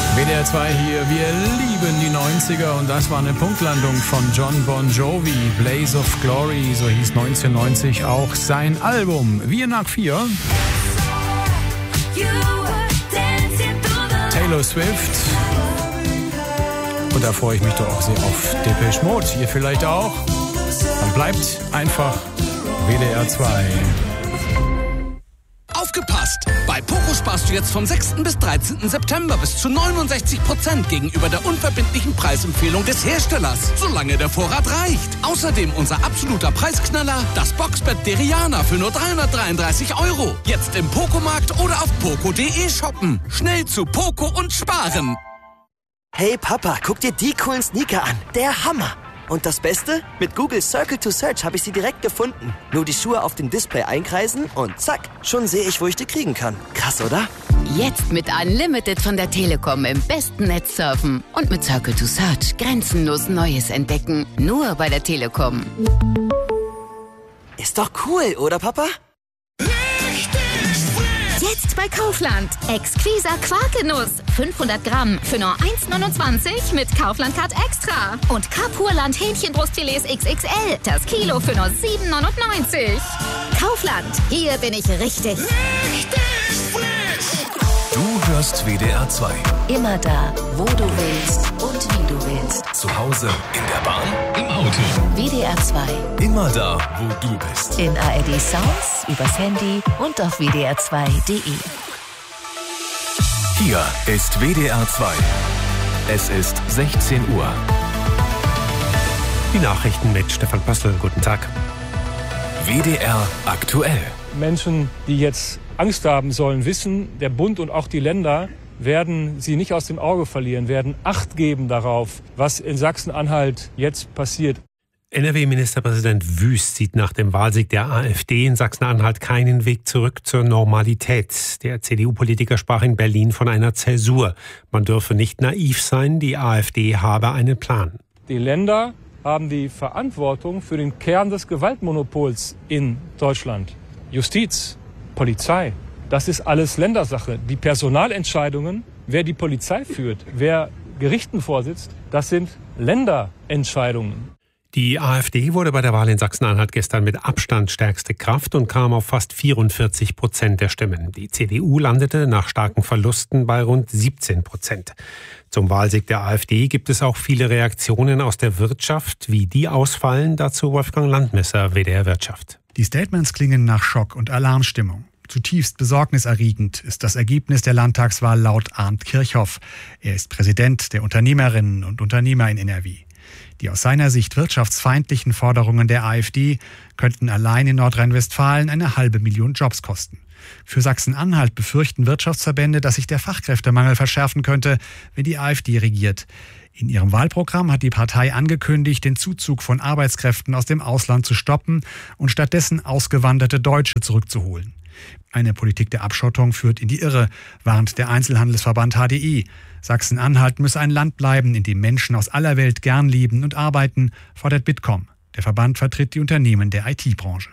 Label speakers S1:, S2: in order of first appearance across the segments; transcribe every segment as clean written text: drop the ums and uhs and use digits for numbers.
S1: WDR 2 hier, wir lieben die 90er und das war eine Punktlandung von John Bon Jovi, Blaze of Glory, so hieß 1990 auch sein Album. Wir nach 4. Taylor Swift. Und da freue ich mich doch auch sehr auf Depeche Mode. Ihr vielleicht auch. Dann bleibt einfach WDR 2.
S2: Aufgepasst! Bei Poco sparst du jetzt vom 6. bis 13. September bis zu 69% gegenüber der unverbindlichen Preisempfehlung des Herstellers, solange der Vorrat reicht. Außerdem unser absoluter Preisknaller, das Boxbett Deriana für nur 333 €. Jetzt im Poco-Markt oder auf poco.de shoppen. Schnell zu Poco und sparen.
S3: Hey Papa, guck dir die coolen Sneaker an. Der Hammer! Und das Beste? Mit Google Circle to Search habe ich sie direkt gefunden. Nur die Schuhe auf dem Display einkreisen und zack, schon sehe ich, wo ich die kriegen kann. Krass, oder?
S4: Jetzt mit Unlimited von der Telekom im besten Netz surfen. Und mit Circle to Search grenzenlos Neues entdecken. Nur bei der Telekom.
S3: Ist doch cool, oder Papa?
S5: Jetzt bei Kaufland. Exquisa Quarkenuss. 500 Gramm für nur 1,29 mit Kaufland-Card Extra. Und Kapurland Hähnchenbrustfilets XXL. Das Kilo für nur 7,99. Kaufland. Hier bin ich richtig.
S6: Du hörst WDR 2.
S7: Immer da, wo du willst und wie du willst.
S6: Zu Hause, in der Bahn, im Auto.
S7: WDR 2.
S6: Immer da, wo du bist.
S7: In ARD Sounds, übers Handy und auf WDR2.de.
S6: Hier ist WDR 2. Es ist 16 Uhr.
S8: Die Nachrichten mit Stefan Pössl. Guten Tag.
S6: WDR aktuell.
S9: Menschen, die jetzt Angst haben sollen, wissen, der Bund und auch die Länder werden sie nicht aus dem Auge verlieren, werden Acht geben darauf, was in Sachsen-Anhalt jetzt passiert.
S8: NRW-Ministerpräsident Wüst sieht nach dem Wahlsieg der AfD in Sachsen-Anhalt keinen Weg zurück zur Normalität. Der CDU-Politiker sprach in Berlin von einer Zäsur. Man dürfe nicht naiv sein, die AfD habe einen Plan.
S9: Die Länder haben die Verantwortung für den Kern des Gewaltmonopols in Deutschland. Justiz, Polizei, das ist alles Ländersache. Die Personalentscheidungen, wer die Polizei führt, wer Gerichten vorsitzt, das sind Länderentscheidungen.
S8: Die AfD wurde bei der Wahl in Sachsen-Anhalt gestern mit Abstand stärkste Kraft und kam auf fast 44% der Stimmen. Die CDU landete nach starken Verlusten bei rund 17%. Zum Wahlsieg der AfD gibt es auch viele Reaktionen aus der Wirtschaft. Wie die ausfallen, dazu Wolfgang Landmesser, WDR Wirtschaft.
S10: Die Statements klingen nach Schock und Alarmstimmung. Zutiefst besorgniserregend ist das Ergebnis der Landtagswahl laut Arndt Kirchhoff. Er ist Präsident der Unternehmerinnen und Unternehmer in NRW. Die aus seiner Sicht wirtschaftsfeindlichen Forderungen der AfD könnten allein in Nordrhein-Westfalen 500.000 Jobs kosten. Für Sachsen-Anhalt befürchten Wirtschaftsverbände, dass sich der Fachkräftemangel verschärfen könnte, wenn die AfD regiert. In ihrem Wahlprogramm hat die Partei angekündigt, den Zuzug von Arbeitskräften aus dem Ausland zu stoppen und stattdessen ausgewanderte Deutsche zurückzuholen. Eine Politik der Abschottung führt in die Irre, warnt der Einzelhandelsverband HDI. Sachsen-Anhalt müsse ein Land bleiben, in dem Menschen aus aller Welt gern leben und arbeiten, fordert Bitkom. Der Verband vertritt die Unternehmen der IT-Branche.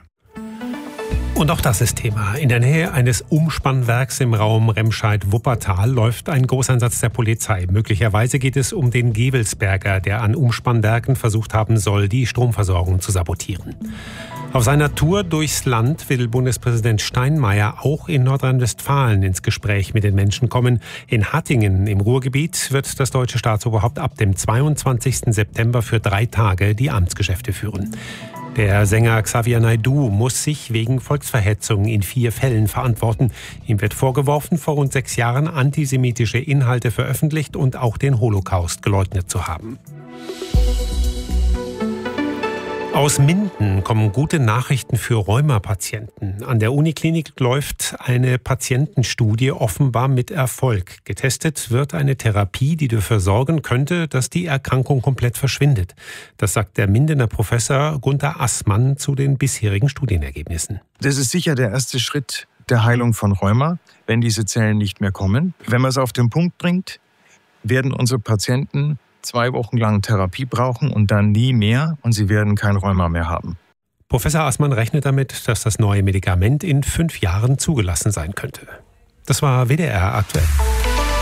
S8: Und auch das ist Thema. In der Nähe eines Umspannwerks im Raum Remscheid-Wuppertal läuft ein Großeinsatz der Polizei. Möglicherweise geht es um den Gewelsberger, der an Umspannwerken versucht haben soll, die Stromversorgung zu sabotieren. Auf seiner Tour durchs Land will Bundespräsident Steinmeier auch in Nordrhein-Westfalen ins Gespräch mit den Menschen kommen. In Hattingen im Ruhrgebiet wird das deutsche Staatsoberhaupt ab dem 22. September für 3 Tage die Amtsgeschäfte führen. Der Sänger Xavier Naidoo muss sich wegen Volksverhetzung in 4 Fällen verantworten. Ihm wird vorgeworfen, vor rund 6 Jahren antisemitische Inhalte veröffentlicht und auch den Holocaust geleugnet zu haben. Aus Minden kommen gute Nachrichten für Rheuma-Patienten. An der Uniklinik läuft eine Patientenstudie offenbar mit Erfolg. Getestet wird eine Therapie, die dafür sorgen könnte, dass die Erkrankung komplett verschwindet. Das sagt der Mindener Professor Gunter Assmann zu den bisherigen Studienergebnissen.
S11: Das ist sicher der erste Schritt der Heilung von Rheuma, wenn diese Zellen nicht mehr kommen. Wenn man es auf den Punkt bringt, werden unsere Patienten 2 Wochen lang Therapie brauchen und dann nie mehr und sie werden kein Rheuma mehr haben.
S8: Professor Assmann rechnet damit, dass das neue Medikament in 5 Jahren zugelassen sein könnte. Das war WDR aktuell.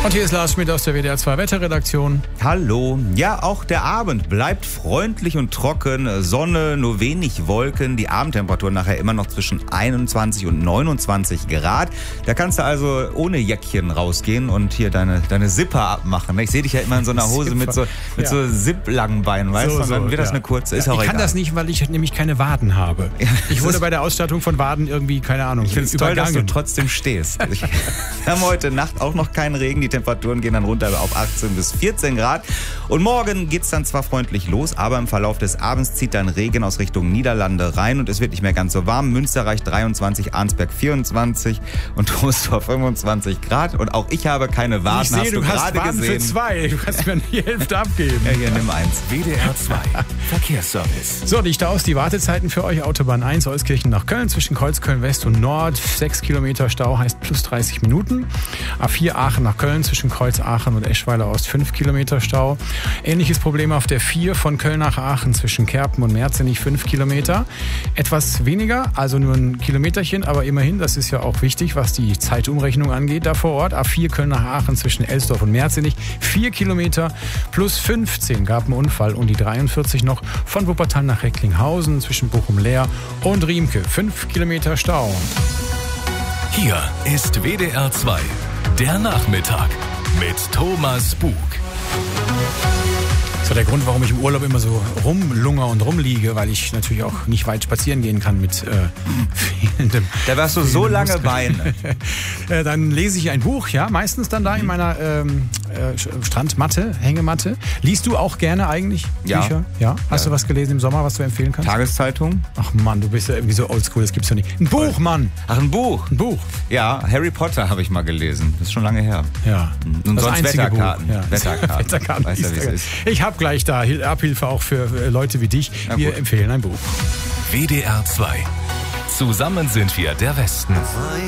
S1: Und hier ist Lars Schmidt aus der WDR 2 Wetterredaktion.
S12: Hallo. Ja, auch der Abend bleibt freundlich und trocken. Sonne, nur wenig Wolken. Die Abendtemperatur nachher immer noch zwischen 21 und 29 Grad. Da kannst du also ohne Jäckchen rausgehen und hier deine Zipper abmachen. Ich sehe dich ja immer in so einer Hose mit so Zip-langen Beinen, weißt du? Und dann wird das eine kurze, ist auch egal.
S1: Ich kann das nicht, weil ich nämlich keine Waden habe. Ich wurde bei der Ausstattung von Waden irgendwie, keine Ahnung,
S12: ich finde es toll, dass du trotzdem stehst. Wir haben heute Nacht auch noch keinen Regen. Die Temperaturen gehen dann runter auf 18 bis 14 Grad. Und morgen geht es dann zwar freundlich los, aber im Verlauf des Abends zieht dann Regen aus Richtung Niederlande rein und es wird nicht mehr ganz so warm. Münster erreicht 23, Arnsberg 24 und Troisdorf 25 Grad. Und auch ich habe keine Waden.
S1: Ich sehe, du hast Waden für 2. Du kannst mir die Hälfte abgeben.
S12: Ja, hier, nimm 1.
S6: WDR 2 Verkehrsservice.
S1: So, die Staus, die Wartezeiten für euch. Autobahn 1, Euskirchen nach Köln, zwischen Kreuzköln West und Nord. 6 Kilometer Stau heißt plus 30 Minuten. A4 Aachen nach Köln, zwischen Kreuz Aachen und Eschweiler Ost 5 Kilometer Stau. Ähnliches Problem auf der 4 von Köln nach Aachen, zwischen Kerpen und Merzenich 5 Kilometer. Etwas weniger, also nur ein Kilometerchen, aber immerhin, das ist ja auch wichtig, was die Zeitumrechnung angeht da vor Ort. A4 Köln nach Aachen, zwischen Elsdorf und Merzenich 4 Kilometer plus 15, gab einen Unfall. Und die 43 noch von Wuppertal nach Recklinghausen, zwischen Bochum-Leer und Riemke 5 Kilometer Stau.
S6: Hier ist WDR 2, der Nachmittag mit Thomas Bug.
S1: So der Grund, warum ich im Urlaub immer so rumlungere und rumliege, weil ich natürlich auch nicht weit spazieren gehen kann mit fehlendem.
S12: Da warst du so lange Beine.
S1: Dann lese ich ein Buch, ja, meistens dann da in meiner Strandmatte, Hängematte. Liest du auch gerne eigentlich Bücher? Ja. Hast du was gelesen im Sommer, was du empfehlen kannst?
S12: Tageszeitung.
S1: Ach Mann, du bist ja irgendwie so oldschool, das gibt's ja nicht. Ein Buch, Mann!
S12: Ach, ein Buch?
S1: Ein Buch.
S12: Ja, Harry Potter habe ich mal gelesen. Das ist schon lange her.
S1: Ja.
S12: Und sonst
S1: Wetterkarten.
S12: Ja. Wetterkarten. Weißt du, wie es ist?
S1: Ich habe gleich da Abhilfe auch für Leute wie dich. Wir empfehlen ein Buch.
S6: WDR 2. Zusammen sind wir der Westen.